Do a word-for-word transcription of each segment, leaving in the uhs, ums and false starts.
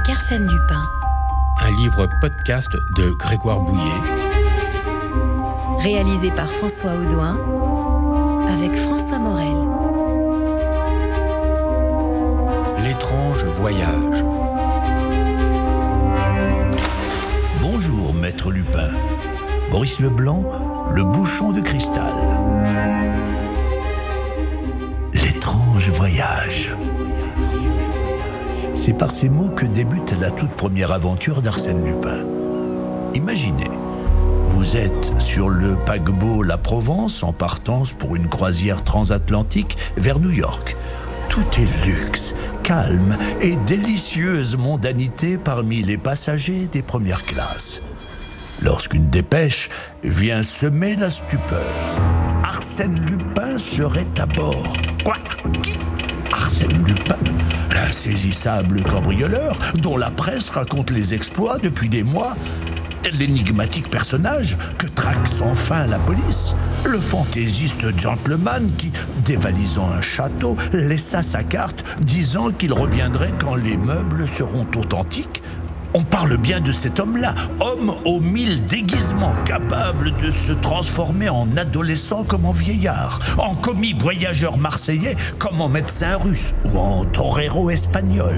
Arsène Lupin. Un livre podcast de Grégoire Bouillet. Réalisé par François Audouin avec François Morel. L'étrange voyage. Bonjour, maître Lupin. Maurice Leblanc, le bouchon de cristal. L'étrange voyage. C'est par ces mots que débute la toute première aventure d'Arsène Lupin. Imaginez, vous êtes sur le paquebot La Provence en partance pour une croisière transatlantique vers New York. Tout est luxe, calme et délicieuse mondanité parmi les passagers des premières classes. Lorsqu'une dépêche vient semer la stupeur, Arsène Lupin serait à bord. Quoi ? Qui ? Arsène Lupin, l'insaisissable cambrioleur dont la presse raconte les exploits depuis des mois, l'énigmatique personnage que traque sans fin la police, le fantaisiste gentleman qui, dévalisant un château, laissa sa carte disant qu'il reviendrait quand les meubles seront authentiques. On parle bien de cet homme-là, homme aux mille déguisements, capable de se transformer en adolescent comme en vieillard, en commis voyageur marseillais comme en médecin russe ou en torero espagnol.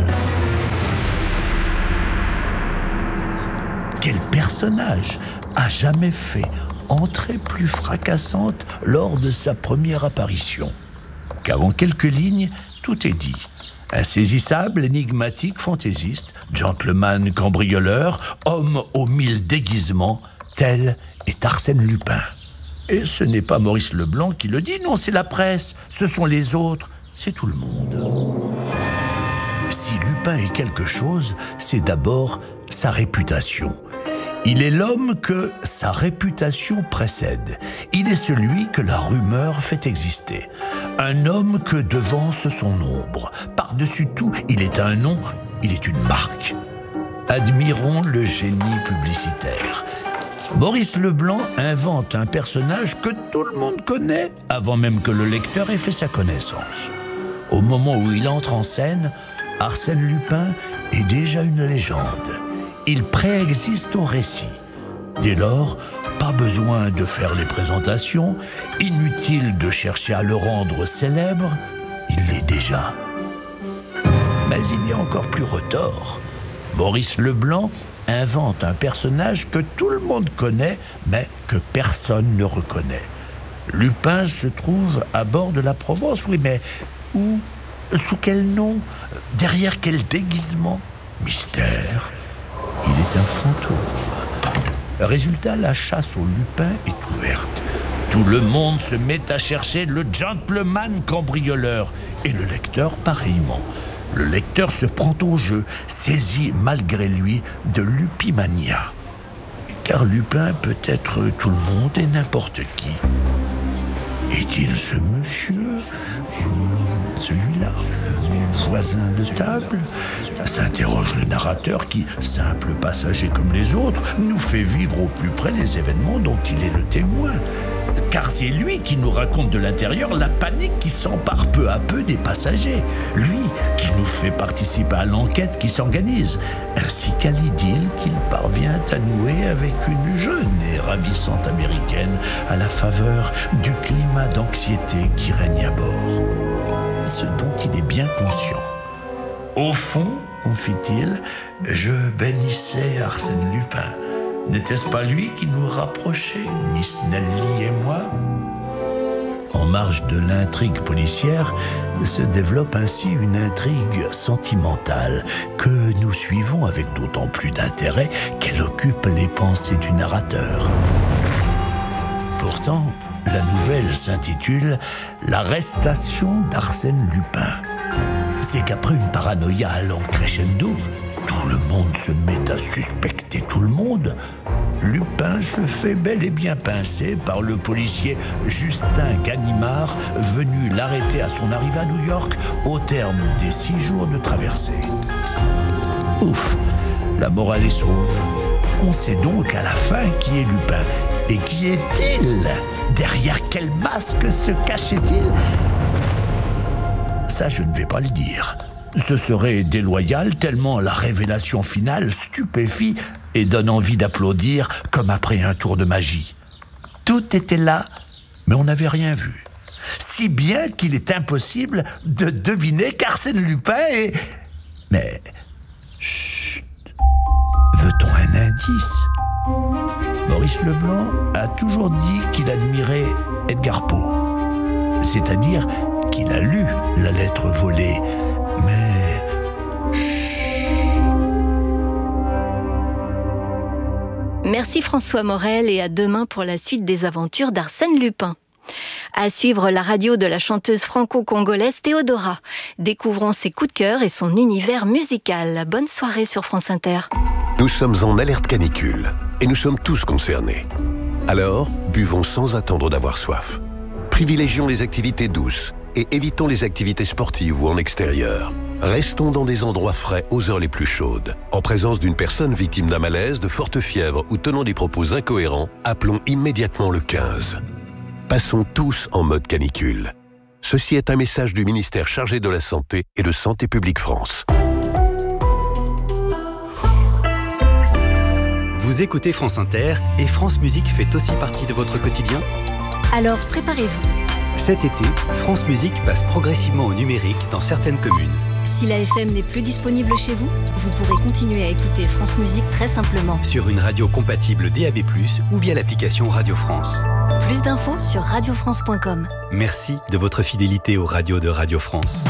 Quel personnage a jamais fait entrée plus fracassante lors de sa première apparition ? Car en quelques lignes, tout est dit. Insaisissable, énigmatique, fantaisiste, gentleman cambrioleur, homme aux mille déguisements, tel est Arsène Lupin. Et ce n'est pas Maurice Leblanc qui le dit, non, c'est la presse, ce sont les autres, c'est tout le monde. Si Lupin est quelque chose, c'est d'abord sa réputation. Il est l'homme que sa réputation précède. Il est celui que la rumeur fait exister. Un homme que devance son ombre. Par-dessus tout, il est un nom, il est une marque. Admirons le génie publicitaire. Maurice Leblanc invente un personnage que tout le monde connaît avant même que le lecteur ait fait sa connaissance. Au moment où il entre en scène, Arsène Lupin est déjà une légende. Il préexiste au récit. Dès lors, pas besoin de faire les présentations, inutile de chercher à le rendre célèbre, il l'est déjà. Mais il y a encore plus retors. Maurice Leblanc invente un personnage que tout le monde connaît, mais que personne ne reconnaît. Lupin se trouve à bord de la Provence, oui, mais où ? Sous quel nom ? Derrière quel déguisement ? Mystère. Il est un fantôme. Résultat, la chasse au Lupin est ouverte. Tout le monde se met à chercher le gentleman cambrioleur et le lecteur pareillement. Le lecteur se prend au jeu, saisi malgré lui de lupimania. Car Lupin peut être tout le monde et n'importe qui. Est-il ce monsieur ? Celui-là ? Mon voisin de table ? S'interroge le narrateur qui, simple passager comme les autres, nous fait vivre au plus près les événements dont il est le témoin. Car c'est lui qui nous raconte de l'intérieur la panique qui s'empare peu à peu des passagers. Lui qui nous fait participer à l'enquête qui s'organise, ainsi qu'à l'idylle qu'il parvient à nouer avec une jeune et ravissante américaine à la faveur du climat d'anxiété qui règne à bord. Ce dont il est bien conscient. Au fond, confie-t-il, je bénissais Arsène Lupin. N'était-ce pas lui qui nous rapprochait, Miss Nelly et moi ? En marge de l'intrigue policière, se développe ainsi une intrigue sentimentale que nous suivons avec d'autant plus d'intérêt qu'elle occupe les pensées du narrateur. Pourtant, la nouvelle s'intitule « L'arrestation d'Arsène Lupin ». C'est qu'après une paranoïa allant crescendo, tout le monde se met à suspecter tout le monde. Lupin se fait bel et bien pincer par le policier Justin Ganimard, venu l'arrêter à son arrivée à New York au terme des six jours de traversée. Ouf, la morale est sauve. On sait donc à la fin qui est Lupin. Et qui est-il ? Derrière quel masque se cachait-il ? Ça, je ne vais pas le dire. Ce serait déloyal tellement la révélation finale stupéfie et donne envie d'applaudir comme après un tour de magie. Tout était là, mais on n'avait rien vu. Si bien qu'il est impossible de deviner qu'Arsène Lupin est... Mais... Chut! Veut-on un indice? Maurice Leblanc a toujours dit qu'il admirait Edgar Poe. C'est-à-dire qu'il a lu la lettre volée. Mais... Chut! Merci François Morel et à demain pour la suite des aventures d'Arsène Lupin. À suivre la radio de la chanteuse franco-congolaise Théodora. Découvrons ses coups de cœur et son univers musical. Bonne soirée sur France Inter. Nous sommes en alerte canicule et nous sommes tous concernés. Alors, buvons sans attendre d'avoir soif. Privilégions les activités douces et évitons les activités sportives ou en extérieur. Restons dans des endroits frais aux heures les plus chaudes. En présence d'une personne victime d'un malaise, de forte fièvre ou tenant des propos incohérents, appelons immédiatement le quinze. Passons tous en mode canicule. Ceci est un message du ministère chargé de la Santé et de Santé publique France. Vous écoutez France Inter et France Musique fait aussi partie de votre quotidien ? Alors préparez-vous. Cet été, France Musique passe progressivement au numérique dans certaines communes. Si la F M n'est plus disponible chez vous, vous pourrez continuer à écouter France Musique très simplement. Sur une radio compatible D A B plus, ou via l'application Radio France. Plus d'infos sur radio france point com. Merci de votre fidélité aux radios de Radio France.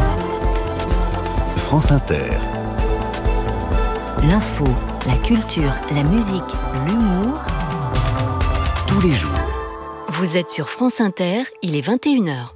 France Inter. L'info, la culture, la musique, l'humour. Tous les jours. Vous êtes sur France Inter, il est vingt et une heures.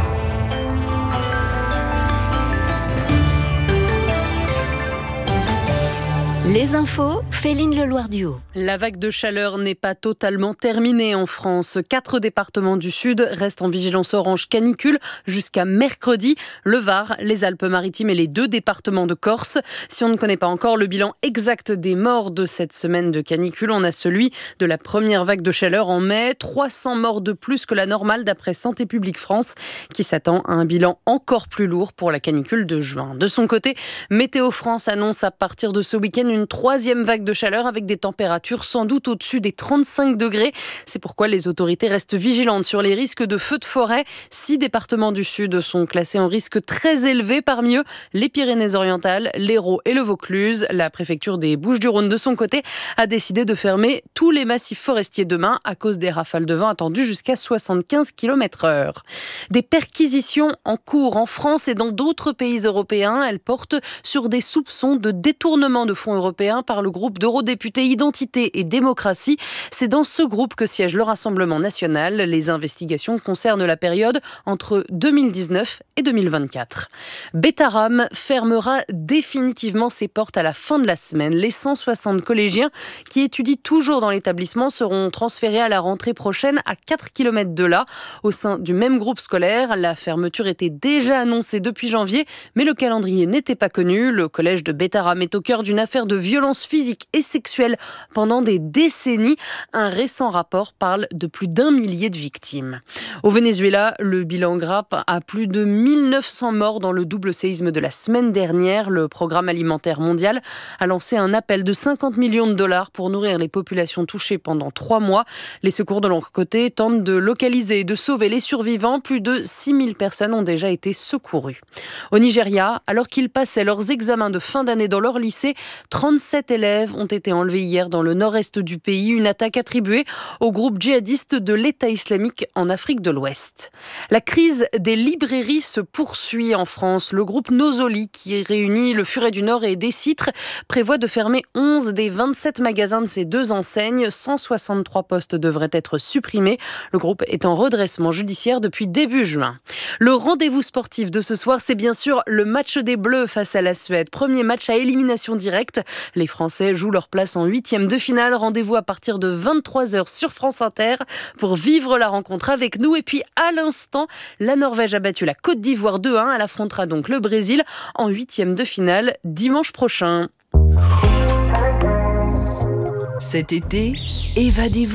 Les infos, Féline Leloir-Duhaut. La vague de chaleur n'est pas totalement terminée en France. Quatre départements du Sud restent en vigilance orange canicule jusqu'à mercredi. Le Var, les Alpes-Maritimes et les deux départements de Corse. Si on ne connaît pas encore le bilan exact des morts de cette semaine de canicule, on a celui de la première vague de chaleur en mai. trois cents morts de plus que la normale d'après Santé publique France, qui s'attend à un bilan encore plus lourd pour la canicule de juin. De son côté, Météo France annonce à partir de ce week-end une troisième vague de chaleur avec des températures sans doute au-dessus des trente-cinq degrés. C'est pourquoi les autorités restent vigilantes sur les risques de feux de forêt. Six départements du Sud sont classés en risque très élevé. Parmi eux, les Pyrénées-Orientales, l'Hérault et le Vaucluse. La préfecture des Bouches-du-Rhône, de son côté, a décidé de fermer tous les massifs forestiers demain à cause des rafales de vent attendues jusqu'à soixante-quinze kilomètres heure. Des perquisitions en cours en France et dans d'autres pays européens. Elles portent sur des soupçons de détournement de fonds européens par le groupe d'eurodéputés Identité et Démocratie. C'est dans ce groupe que siège le Rassemblement national. Les investigations concernent la période entre deux mille dix-neuf et deux mille vingt-quatre. Betaram fermera définitivement ses portes à la fin de la semaine. Les cent soixante collégiens qui étudient toujours dans l'établissement seront transférés à la rentrée prochaine à quatre kilomètres de là. Au sein du même groupe scolaire, la fermeture était déjà annoncée depuis janvier, mais le calendrier n'était pas connu. Le collège de Betaram est au cœur d'une affaire de violence physique et sexuelle pendant des décennies. Un récent rapport parle de plus d'un millier de victimes. Au Venezuela, le bilan grimpe à plus de mille neuf cents morts dans le double séisme de la semaine dernière. Le Programme alimentaire mondial a lancé un appel de cinquante millions de dollars pour nourrir les populations touchées pendant trois mois. Les secours de leur côté tentent de localiser et de sauver les survivants. Plus de six mille personnes ont déjà été secourues. Au Nigeria, alors qu'ils passaient leurs examens de fin d'année dans leur lycée, trente-sept élèves ont été enlevés hier dans le nord-est du pays, une attaque attribuée au groupe djihadiste de l'État islamique en Afrique de l'Ouest. La crise des librairies se poursuit en France. Le groupe Nosoli, qui réunit le Furet du Nord et Décitre, prévoit de fermer onze des vingt-sept magasins de ces deux enseignes. cent soixante-trois postes devraient être supprimés. Le groupe est en redressement judiciaire depuis début juin. Le rendez-vous sportif de ce soir, c'est bien sûr le match des Bleus face à la Suède. Premier match à élimination directe. Les Français jouent leur place en huitième de finale. Rendez-vous à partir de vingt-trois heures sur France Inter pour vivre la rencontre avec nous. Et puis à l'instant, la Norvège a battu la Côte d'Ivoire deux à un. Elle affrontera donc le Brésil en huitième de finale dimanche prochain. Cet été, évadez-vous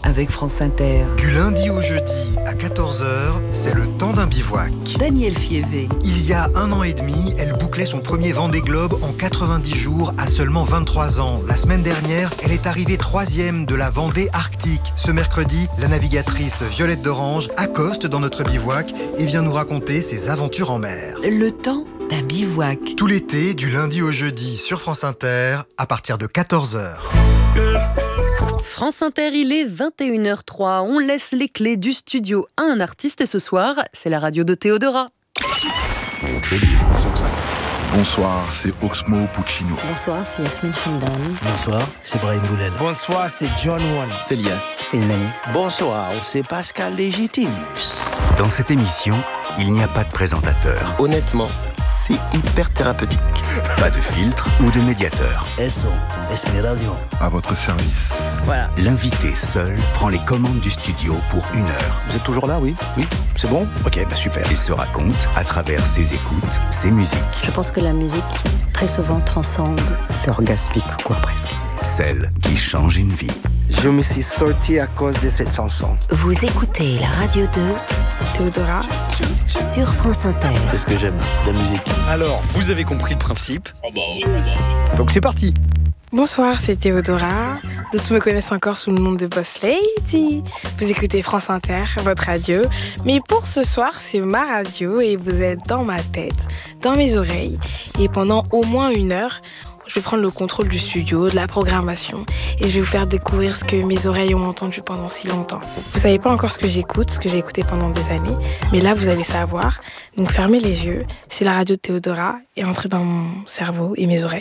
avec France Inter. Du lundi au jeudi à quatorze heures, c'est le temps d'un bivouac. Daniel Fievé. Il y a un an et demi, elle bouclait son premier Vendée Globe en quatre-vingt-dix jours à seulement vingt-trois ans. La semaine dernière, elle est arrivée troisième de la Vendée Arctique. Ce mercredi, la navigatrice Violette d'Orange accoste dans notre bivouac et vient nous raconter ses aventures en mer. Le temps d'un bivouac. Tout l'été, du lundi au jeudi sur France Inter, à partir de quatorze heures. France Inter, il est vingt et une heures zéro trois. On laisse les clés du studio à un artiste et ce soir, c'est la radio de Théodora. Bonsoir, c'est Oxmo Puccino. Bonsoir, c'est Yasmine Hamdan. Bonsoir, c'est Brahim Boulel. Bonsoir, c'est John One. C'est Lias. C'est Imani. Bonsoir, c'est Pascal Légitimus. Dans cette émission, il n'y a pas de présentateur. Honnêtement, c'est hyper thérapeutique. Pas de filtre ou de médiateur. Eso, es mi radio. À votre service. Voilà. L'invité seul prend les commandes du studio pour une heure. Vous êtes toujours là, oui? Oui? C'est bon? Ok, bah super. Et se raconte à travers ses écoutes, ses musiques. Je pense que la musique, très souvent, transcende. C'est orgasmique, quoi, presque. Celle qui change une vie. Je me suis sorti à cause de cette chanson. Vous écoutez la radio de Théodora sur France Inter. C'est ce que j'aime, la musique. Alors, vous avez compris le principe. Oh bah oui. Donc c'est parti. Bonsoir, c'est Théodora. D'autres me connaissent encore sous le nom de Boss Lady. Vous écoutez France Inter, votre radio. Mais pour ce soir, c'est ma radio et vous êtes dans ma tête, dans mes oreilles. Et pendant au moins une heure, je vais prendre le contrôle du studio, de la programmation et je vais vous faire découvrir ce que mes oreilles ont entendu pendant si longtemps. Vous savez pas encore ce que j'écoute, ce que j'ai écouté pendant des années, mais là vous allez savoir. Donc fermez les yeux, c'est la radio de Théodora et entrez dans mon cerveau et mes oreilles.